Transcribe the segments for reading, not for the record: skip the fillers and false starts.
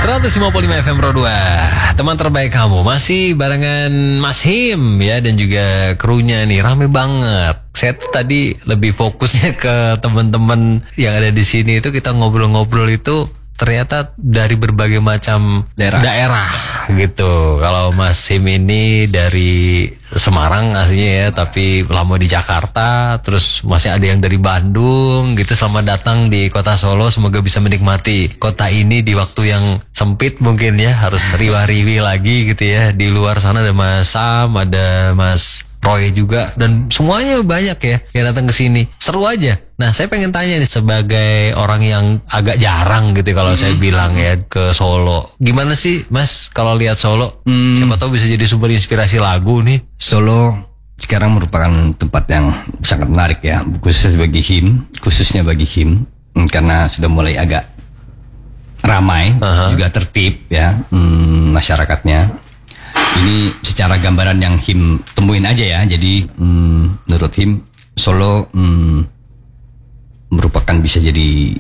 155 FM Pro 2, teman terbaik kamu. Masih barengan Mas Him ya, dan juga krunya nih, rame banget. Saya tuh tadi lebih fokusnya ke teman-teman yang ada di sini. Itu kita ngobrol-ngobrol itu ternyata dari berbagai macam daerah gitu. Kalau Mas Him ini dari Semarang aslinya ya, tapi lama di Jakarta. Terus masih ada yang dari Bandung gitu. Selamat datang di kota Solo. Semoga bisa menikmati kota ini di waktu yang sempit mungkin ya. Harus riwah-riwi lagi gitu ya. Di luar sana ada Mas Sam, ada Mas Roy juga, dan semuanya banyak ya yang datang ke sini. Seru aja. Nah, saya pengen tanya nih, sebagai orang yang agak jarang gitu kalau saya bilang ya ke Solo. Gimana sih Mas kalau lihat Solo? Siapa tahu bisa jadi sumber inspirasi lagu nih. Solo sekarang merupakan tempat yang sangat menarik ya, khususnya bagi him, karena sudah mulai agak ramai, juga tertib ya masyarakatnya. Ini secara gambaran yang him temuin aja ya. Jadi menurut him Solo merupakan bisa jadi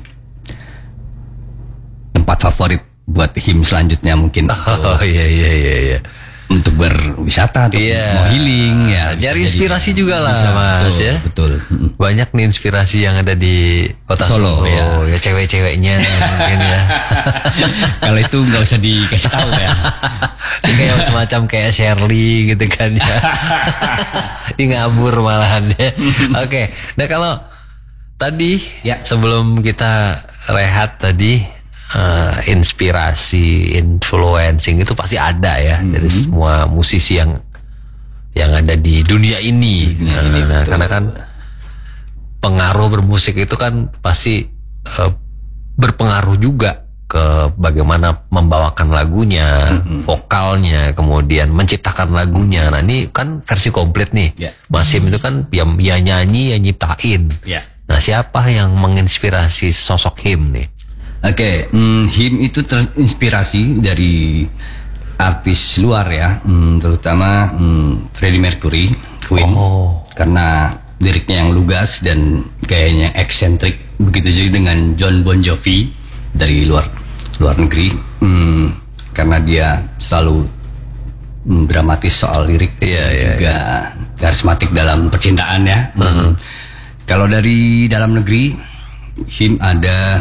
tempat favorit buat him selanjutnya mungkin. Oh iya. Untuk berwisata, untuk mau healing ya. Nyari inspirasi juga lah Mas betul, ya. Betul. Banyak nih inspirasi yang ada di kota Solo ya cewek-ceweknya mungkin ya. Kalau itu nggak usah dikasih tahu ya. Kayak semacam kayak Shirley gitu kan ya. Di ngabur malahan ya. Oke. Nah kalau tadi ya sebelum kita rehat tadi, inspirasi, influencing itu pasti ada ya dari semua musisi yang ada di dunia ini. Nah, karena kan pengaruh bermusik itu kan pasti berpengaruh juga ke bagaimana membawakan lagunya, vokalnya, kemudian menciptakan lagunya. Nah ini kan versi komplit nih. Mas Him itu kan ya nyanyi, ya nyiptain. Nah siapa yang menginspirasi sosok Him nih? Oke, him itu terinspirasi dari artis luar ya, terutama Freddie Mercury, Queen, karena liriknya yang lugas dan gayanya eksentrik. Begitu juga dengan John Bon Jovi dari luar negeri, karena dia selalu dramatis soal lirik, juga karismatik dalam percintaan ya. Kalau dari dalam negeri, him ada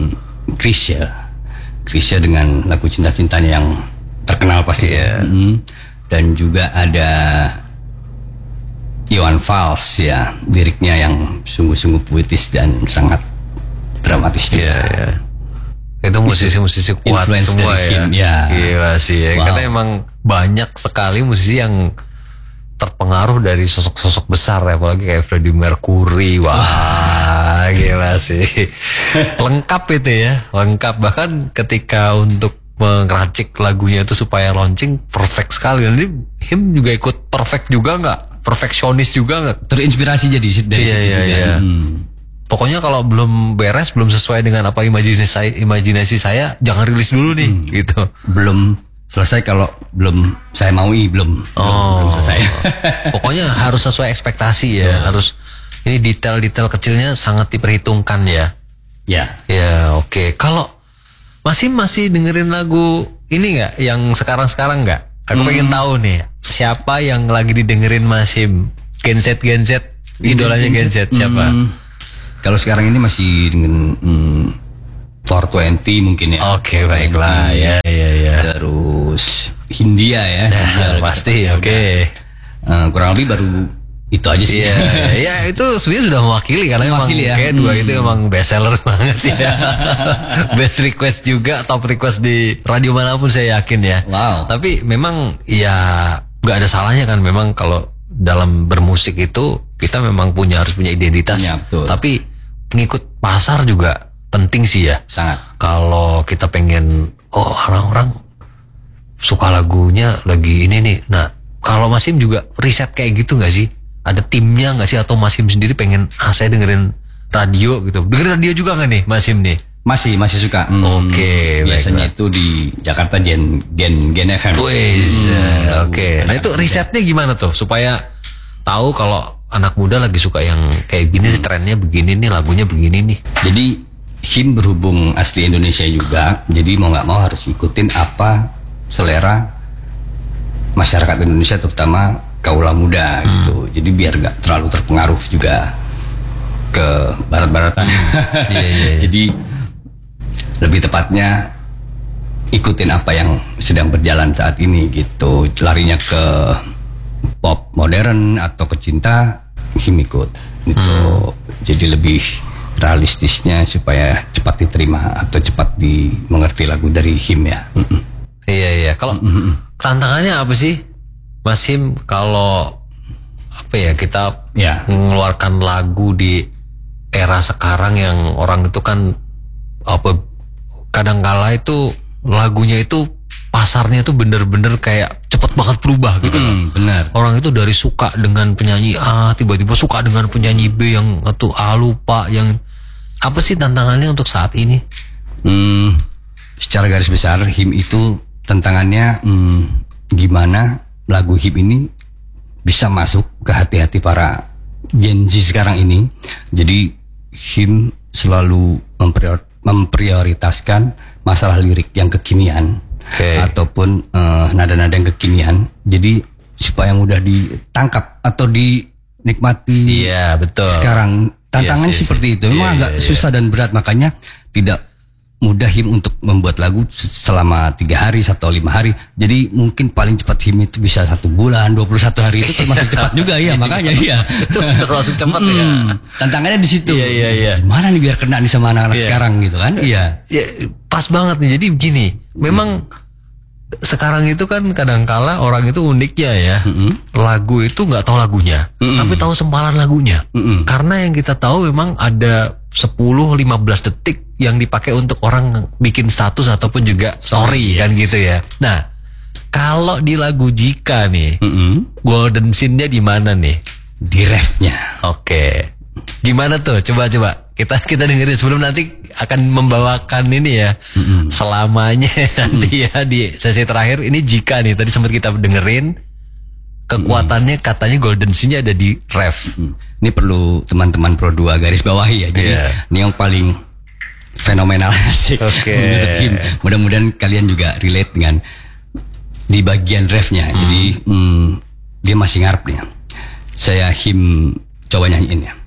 Krisya dengan lagu cinta-cintanya yang terkenal pasti ya. Dan juga ada Iwan Fals ya, liriknya yang sungguh-sungguh puitis dan sangat dramatis juga. Itu musisi-musisi kuat semua ya. Gila sih ya. Karena emang banyak sekali musisi yang terpengaruh dari sosok-sosok besar ya, apalagi kayak Freddie Mercury. Wah, gila sih. Lengkap itu ya, lengkap. Bahkan ketika untuk mengeracik lagunya itu supaya launching perfect sekali. Nanti him juga ikut perfect juga nggak? Perfeksionis juga nggak? Terinspirasi jadi dari situ. Pokoknya kalau belum beres, belum sesuai dengan apa imajinasi saya, jangan rilis dulu nih, gitu. Belum selesai kalau belum saya maui, belum selesai. Pokoknya harus sesuai ekspektasi ya. Harus, ini detail-detail kecilnya sangat diperhitungkan ya. Ya, oke. Kalau masih dengerin lagu ini nggak, yang sekarang nggak? Aku pengen tahu nih, siapa yang lagi didengerin Mas Him? Gen Z, idolanya Gen Z siapa? Kalau sekarang ini masih dengan 420 mungkin ya. Oke, baiklah ya. Terus Hindia ya. Pasti, oke. Kurang lebih baru itu aja sih. Ya itu sebenarnya sudah mewakili, karena emang kayak dua itu emang best seller banget ya. Best request juga, top request di radio manapun saya yakin ya. Wow. Tapi memang ya gak ada salahnya kan, memang kalau dalam bermusik itu kita memang harus punya identitas. Tapi pengikut pasar juga penting sih ya. Sangat. Kalau kita pengen, orang-orang suka lagunya lagi ini nih. Nah, kalau Mas Him juga riset kayak gitu gak sih? Ada timnya gak sih? Atau Mas Him sendiri pengen, saya dengerin radio gitu. Dengerin radio juga gak nih Mas Him nih? Masih suka. Oke, biasanya itu di Jakarta Gen FM. Oke. Nah itu risetnya gimana tuh? Supaya tahu kalau anak muda lagi suka yang kayak gini, trennya begini nih, lagunya begini nih. Jadi Him berhubung asli Indonesia juga, jadi mau nggak mau harus ikutin apa selera masyarakat Indonesia, terutama kaula muda gitu. Jadi biar nggak terlalu terpengaruh juga ke barat-baratan. Jadi lebih tepatnya ikutin apa yang sedang berjalan saat ini gitu. Larinya ke pop modern atau ke cinta, Him ikut gitu. Jadi lebih realistisnya supaya cepat diterima atau cepat dimengerti lagu dari Him ya. Iya. Kalau tantangannya apa sih, Mas Him, kalau apa ya, kita mengeluarkan lagu di era sekarang yang orang itu kan apa, kadangkala itu lagunya itu pasarnya tuh bener-bener kayak cepet banget berubah gitu loh. Benar. Orang itu dari suka dengan penyanyi A tiba-tiba suka dengan penyanyi B yang atau A lupa. Yang apa sih tantangannya untuk saat ini? Secara garis besar Him itu tantangannya gimana lagu Him ini bisa masuk ke hati-hati para Gen Z sekarang ini. Jadi Him selalu memprioritaskan masalah lirik yang kekinian. Ataupun nada-nada yang kekinian, jadi supaya mudah ditangkap atau dinikmati. Iya, betul. Sekarang tantangannya seperti itu. Memang agak susah dan berat, makanya tidak mudah Him untuk membuat lagu selama 3 hari atau 5 hari. Jadi mungkin paling cepat Him itu bisa 1 bulan, 21 hari itu termasuk cepat juga ya. Makanya itu termasuk cepat ya. Tantangannya di situ. Iya. Gimana nih biar kena nih sama anak-anak sekarang gitu kan? Iya. Ya, pas banget nih. Jadi begini, memang sekarang itu kan kadangkala orang itu uniknya ya, lagu itu nggak tahu lagunya, tapi tahu sempalan lagunya. Karena yang kita tahu memang ada 10-15 detik yang dipakai untuk orang bikin status ataupun juga story kan gitu ya. Nah, kalau di lagu Jika nih, golden scene-nya di mana nih? Di refnya. Oke. Gimana tuh? Coba kita dengerin sebelum nanti akan membawakan ini ya, selamanya nanti ya di sesi terakhir. Ini Jika nih, tadi sempat kita dengerin. Kekuatannya katanya golden scene-nya ada di ref. Ini perlu teman-teman Pro 2 garis bawahi ya. Jadi ini yang paling fenomenal asik menurut Him. Mudah-mudahan kalian juga relate dengan di bagian refnya. Jadi dia masih ngarep nih. Saya Him coba nyanyiin ya.